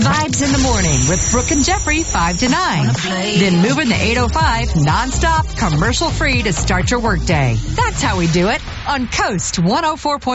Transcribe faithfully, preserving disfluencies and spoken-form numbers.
vibes in the morning with Brooke and Jeffrey, five to nine. Then move in the eight oh five, nonstop, commercial free to start your workday. That's how we do it on Coast one oh four point five.